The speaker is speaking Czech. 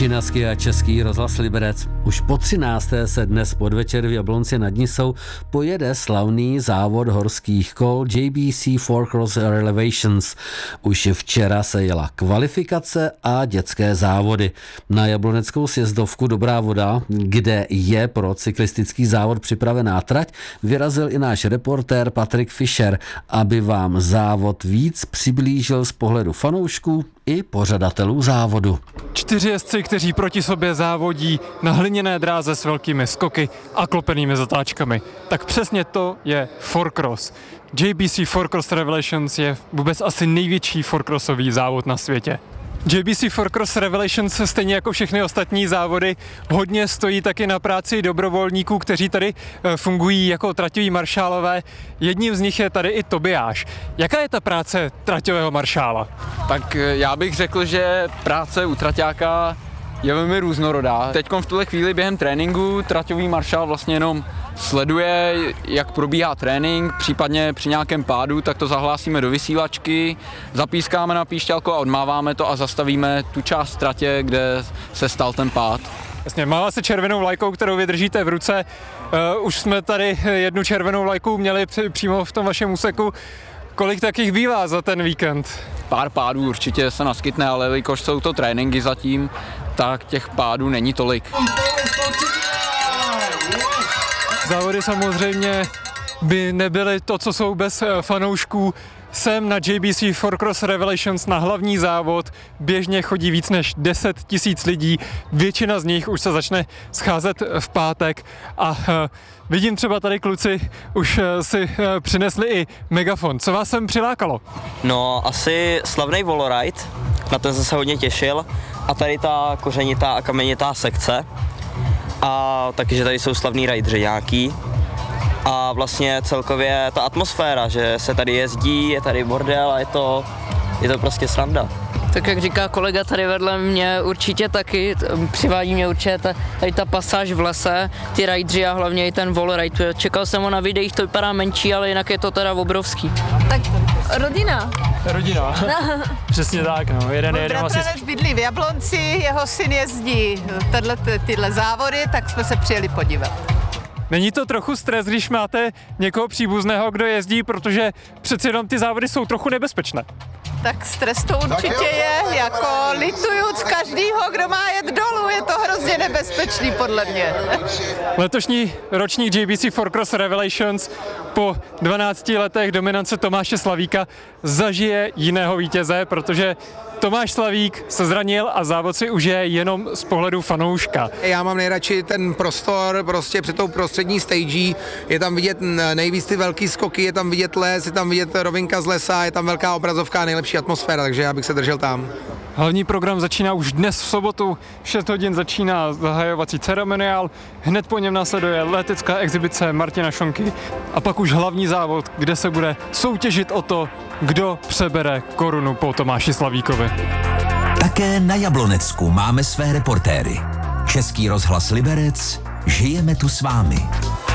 Činaský a Český rozhlas Liberec. Už po 13. se dnes podvečer v Jablonci nad Nisou pojede slavný závod horských kol JBC Four Cross Revelations. Už včera se jela kvalifikace a dětské závody. Na jabloneckou sjezdovku Dobrá voda, kde je pro cyklistický závod připravená trať, vyrazil i náš reportér Patrik Fischer, aby vám závod víc přiblížil z pohledu fanoušků i pořadatelů závodu. 4 jezdci, kteří proti sobě závodí na hliněné dráze s velkými skoky a klopenými zatáčkami. Tak přesně to je fourcross. JBC Four Cross Revelations je vůbec asi největší fourcrossový závod na světě. JBC Four Cross Revelations stejně jako všechny ostatní závody hodně stojí taky na práci dobrovolníků, kteří tady fungují jako traťoví maršálové. Jedním z nich je tady i Tobiáš. Jaká je ta práce traťového maršála? Tak já bych řekl, že práce u traťáka je velmi různorodá. Teď v tuhle chvíli během tréninku traťový maršál vlastně jenom sleduje, jak probíhá trénink, případně při nějakém pádu, tak to zahlásíme do vysílačky, zapískáme na píšťalko a odmáváme to a zastavíme tu část tratě, kde se stal ten pád. Jasně, mává se červenou vlajkou, kterou vydržíte v ruce. Už jsme tady jednu červenou vlajku měli přímo v tom vašem úseku. Kolik takých bývá za ten víkend? Pár pádů určitě se naskytne, ale jelikož jsou to tréninky zatím, tak těch pádů není tolik. Závody samozřejmě by nebyly to, co jsou bez fanoušků. Sem na JBC Four Cross Revelations na hlavní závod běžně chodí víc než 10 000 lidí. Většina z nich už se začne scházet v pátek a vidím třeba tady kluci už si přinesli i megafon. Co vás sem přilákalo? No, asi slavný Voloride, na ten jsem se hodně těšil, a tady ta kořenitá a kamenitá sekce. A taky, že tady jsou slavní rajdři nějaký. A vlastně celkově ta atmosféra, že se tady jezdí, je tady bordel a je to prostě sranda. Tak jak říká kolega tady vedle mě, určitě taky, přivádí mě určitě tady ta pasáž v lese, ty rajdři a hlavně i ten wallride. Čekal jsem ho na videích, to vypadá menší, ale jinak je to teda obrovský. Tak rodina. Rodina, přesně tak, no. Můj bratranec bydlí v Jablonci, jeho syn jezdí tyhle závody, tak jsme se přijeli podívat. Není to trochu stres, když máte někoho příbuzného, kdo jezdí, protože přeci jenom ty závody jsou trochu nebezpečné? Tak stres to určitě je, jako lituju z každýho, kdo má jet dolů, je to hrozně nebezpečný podle mě. Letošní ročník JBC Four Cross Revelations po 12 letech dominance Tomáše Slavíka zažije jiného vítěze, protože Tomáš Slavík se zranil a závod si užije jenom z pohledu fanouška. Já mám nejradši ten prostor prostě před tou prostřední stage, je tam vidět nejvíc ty velký skoky, je tam vidět les, je tam vidět rovinka z lesa, je tam velká obrazovka, nejlepší atmosféra, takže já bych se držel tam. Hlavní program začíná už dnes v sobotu, 6 hodin začíná zahajovací ceremoniál, hned po něm následuje letecká exibice Martina Šonky a pak už hlavní závod, kde se bude soutěžit o to, kdo přebere korunu po Tomáši Slavíkovi. Také na Jablonecku máme své reportéry. Český rozhlas Liberec, žijeme tu s vámi.